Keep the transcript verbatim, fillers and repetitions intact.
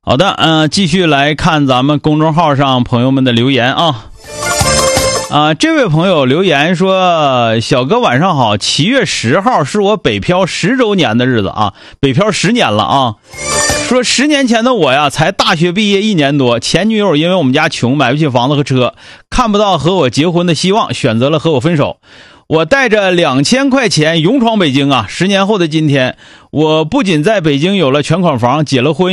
好的，嗯、呃，继续来看咱们公众号上朋友们的留言啊。啊，这位朋友留言说：小哥晚上好，七月十号是我北漂十周年的日子啊，北漂十年了啊。说十年前的我呀，才大学毕业一年多，前女友因为我们家穷，买不起房子和车，看不到和我结婚的希望，选择了和我分手。我带着两千块钱勇闯北京啊！十年后的今天，我不仅在北京有了全款房，结了婚。